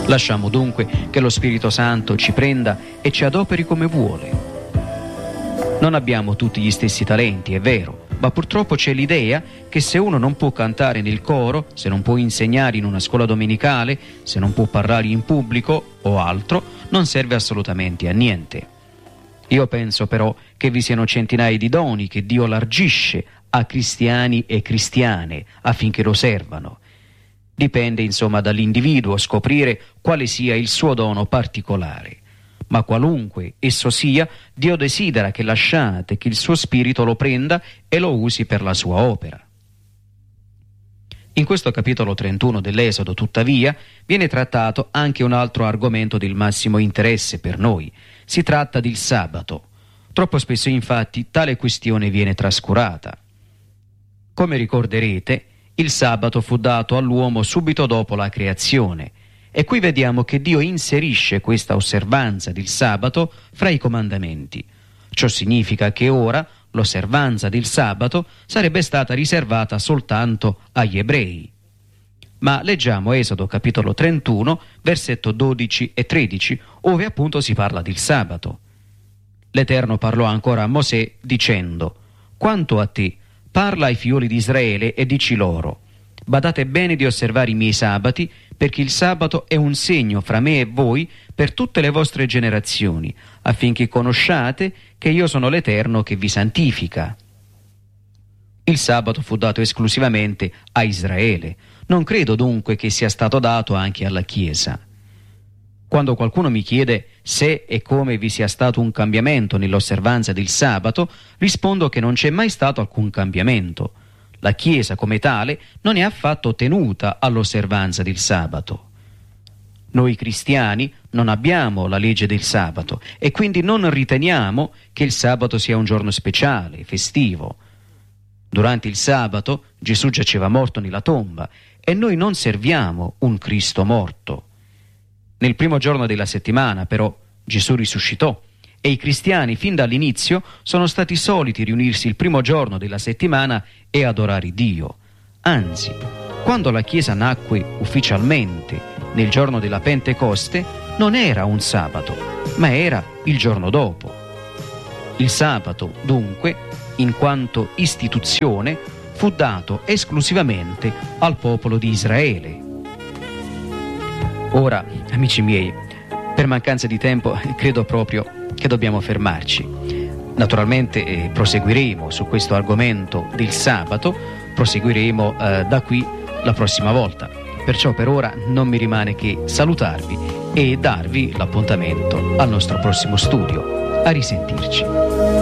Lasciamo dunque che lo Spirito Santo ci prenda e ci adoperi come vuole. Non abbiamo tutti gli stessi talenti, è vero, ma purtroppo c'è l'idea che se uno non può cantare nel coro, se non può insegnare in una scuola domenicale, se non può parlare in pubblico o altro, non serve assolutamente a niente. Io penso però che vi siano centinaia di doni che Dio largisce a cristiani e cristiane affinché lo servano. Dipende insomma dall'individuo scoprire quale sia il suo dono particolare. Ma qualunque esso sia, Dio desidera che lasciate che il suo spirito lo prenda e lo usi per la sua opera. In questo capitolo 31 dell'Esodo, tuttavia, viene trattato anche un altro argomento del massimo interesse per noi. Si tratta del sabato. Troppo spesso, infatti, tale questione viene trascurata. Come ricorderete, il sabato fu dato all'uomo subito dopo la creazione. E qui vediamo che Dio inserisce questa osservanza del sabato fra i comandamenti. Ciò significa che ora l'osservanza del sabato sarebbe stata riservata soltanto agli ebrei. Ma leggiamo Esodo capitolo 31, versetto 12 e 13, ove appunto si parla del sabato. L'Eterno parlò ancora a Mosè dicendo: «Quanto a te, parla ai figlioli di Israele e dici loro: badate bene di osservare i miei sabati, perché il sabato è un segno fra me e voi per tutte le vostre generazioni, affinché conosciate che io sono l'Eterno che vi santifica». Il sabato fu dato esclusivamente a Israele. Non credo dunque che sia stato dato anche alla Chiesa. Quando qualcuno mi chiede se e come vi sia stato un cambiamento nell'osservanza del sabato, rispondo che non c'è mai stato alcun cambiamento. La Chiesa come tale non è affatto tenuta all'osservanza del sabato. Noi cristiani non abbiamo la legge del sabato e quindi non riteniamo che il sabato sia un giorno speciale, festivo. Durante il sabato Gesù giaceva morto nella tomba e noi non serviamo un Cristo morto. Nel primo giorno della settimana però Gesù risuscitò e i cristiani fin dall'inizio sono stati soliti riunirsi il primo giorno della settimana e adorare Dio. Anzi, quando la Chiesa nacque ufficialmente nel giorno della Pentecoste, non era un sabato, ma era il giorno dopo. Il sabato, dunque, in quanto istituzione, fu dato esclusivamente al popolo di Israele. Ora, amici miei, per mancanza di tempo, credo proprio che dobbiamo fermarci. Naturalmente proseguiremo su questo argomento del sabato, proseguiremo da qui la prossima volta. Perciò per ora non mi rimane che salutarvi e darvi l'appuntamento al nostro prossimo studio. A risentirci.